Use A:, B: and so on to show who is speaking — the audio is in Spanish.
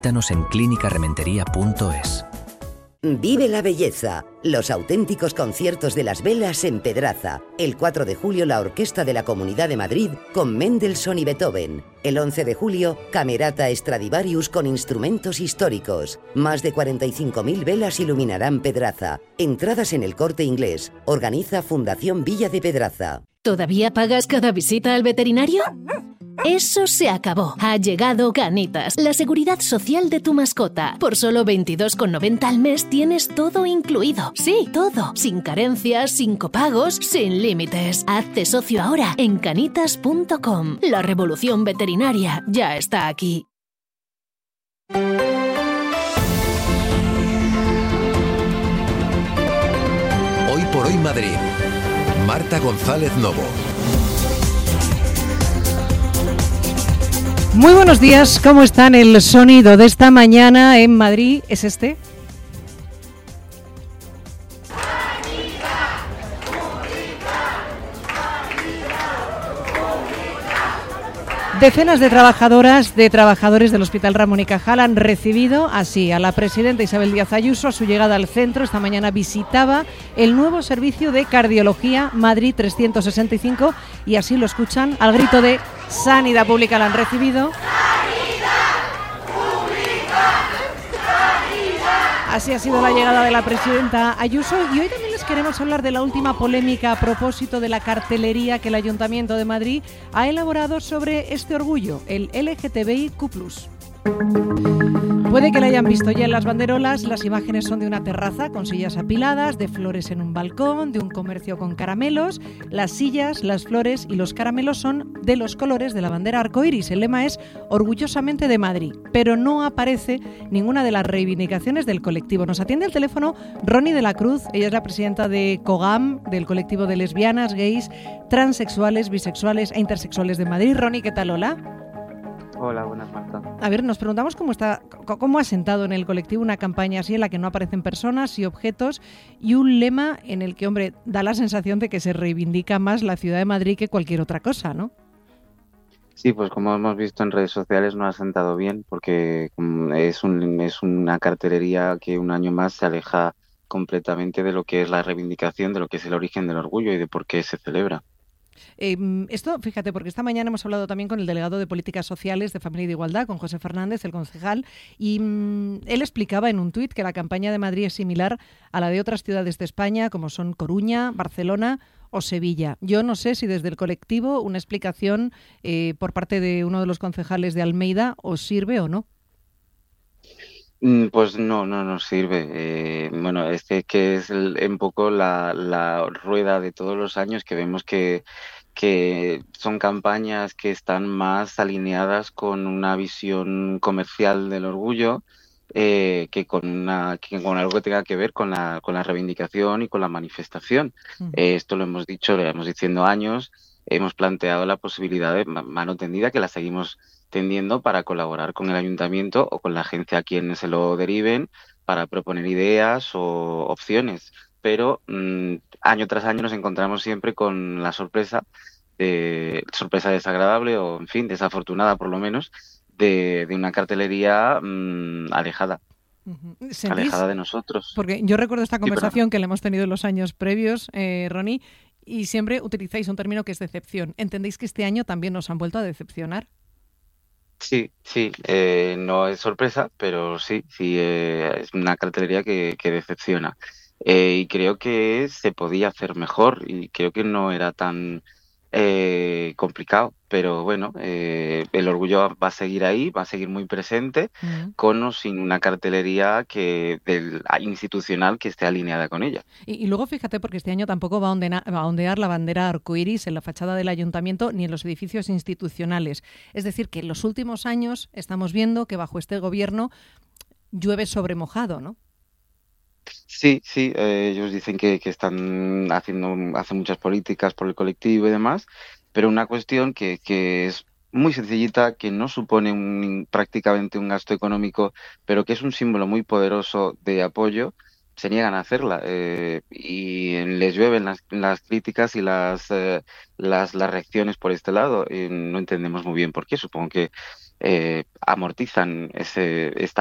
A: Visítanos en clínicarementería.es.
B: Vive la belleza, los auténticos conciertos de las velas en Pedraza. El 4 de julio la Orquesta de la Comunidad de Madrid con Mendelssohn y Beethoven. El 11 de julio, Camerata Stradivarius con instrumentos históricos. Más de 45.000 velas iluminarán Pedraza. Entradas en El Corte Inglés. Organiza Fundación Villa de Pedraza.
C: ¿Todavía pagas cada visita al veterinario? Eso se acabó. Ha llegado Canitas, la seguridad social de tu mascota. Por solo 22,90 al mes tienes todo incluido. Sí, todo. Sin carencias, sin copagos, sin límites. Hazte socio ahora en canitas.com. La revolución veterinaria ya está aquí.
D: Hoy por hoy Madrid. Marta González Novo.
E: Muy buenos días, ¿cómo están? El sonido de esta mañana en Madrid es este. Decenas de trabajadoras, de trabajadores del Hospital Ramón y Cajal han recibido así a la presidenta Isabel Díaz Ayuso. A su llegada al centro esta mañana visitaba el nuevo servicio de cardiología Madrid 365 y así lo escuchan al grito de Sanidad Pública. La han recibido. Así ha sido la llegada de la presidenta Ayuso y hoy también les queremos hablar de la última polémica a propósito de la cartelería que el Ayuntamiento de Madrid ha elaborado sobre este orgullo, el LGTBIQ+. Puede que la hayan visto ya en las banderolas. Las imágenes son de una terraza con sillas apiladas, de flores en un balcón, de un comercio con caramelos. Las sillas, las flores y los caramelos son de los colores de la bandera arcoíris. El lema es Orgullosamente de Madrid, pero no aparece ninguna de las reivindicaciones del colectivo. Nos atiende el teléfono Ronnie de la Cruz. Ella es la presidenta de COGAM, del colectivo de lesbianas, gays, transexuales, bisexuales e intersexuales de Madrid. Ronnie, ¿qué tal? Hola.
F: Hola, buenas, Marta.
E: A ver, nos preguntamos cómo ha sentado en el colectivo una campaña así en la que no aparecen personas y objetos y un lema en el que, hombre, da la sensación de que se reivindica más la ciudad de Madrid que cualquier otra cosa, ¿no?
F: Sí, pues como hemos visto en redes sociales no ha sentado bien porque es una cartelería que un año más se aleja completamente de lo que es la reivindicación, de lo que es el origen del orgullo y de por qué se celebra.
E: Esto, fíjate, porque esta mañana hemos hablado también con el delegado de Políticas Sociales de Familia y de Igualdad, con José Fernández, el concejal, y él explicaba en un tuit que la campaña de Madrid es similar a la de otras ciudades de España, como son Coruña, Barcelona o Sevilla. Yo no sé si desde el colectivo una explicación por parte de uno de los concejales de Almeida os sirve o no.
F: Pues no nos sirve. Bueno, que es un poco la rueda de todos los años que vemos que son campañas que están más alineadas con una visión comercial del orgullo que con algo que tenga que ver con la reivindicación y con la manifestación.
E: Uh-huh.
F: Esto lo hemos dicho, lo llevamos diciendo años. Hemos planteado la posibilidad de mano tendida, que la seguimos tendiendo, para colaborar con el ayuntamiento o con la agencia a quien se lo deriven para proponer ideas o opciones. Pero año tras año nos encontramos siempre con la sorpresa desagradable o, en fin, desafortunada por lo menos, de una cartelería alejada.
E: Uh-huh.
F: Alejada de nosotros.
E: Porque yo recuerdo esta conversación que le hemos tenido en los años previos, Ronnie, y siempre utilizáis un término que es decepción. ¿Entendéis que este año también nos han vuelto a decepcionar?
F: Sí, no es sorpresa, pero sí, es una cartelería que decepciona. Y creo que se podía hacer mejor y creo que no era tan complicado, pero bueno, el orgullo va a seguir ahí, va a seguir muy presente, con o sin una cartelería institucional que esté alineada con ella.
E: Y luego fíjate, porque este año tampoco va a ondear la bandera arcoíris en la fachada del ayuntamiento ni en los edificios institucionales. Es decir, que en los últimos años estamos viendo que bajo este gobierno llueve sobre mojado, ¿no?
F: Sí, ellos dicen que hacen muchas políticas por el colectivo y demás, pero una cuestión que es muy sencillita, que no supone prácticamente un gasto económico, pero que es un símbolo muy poderoso de apoyo, se niegan a hacerla y les llueven las críticas y las reacciones por este lado. No entendemos muy bien por qué. Supongo que amortizan esta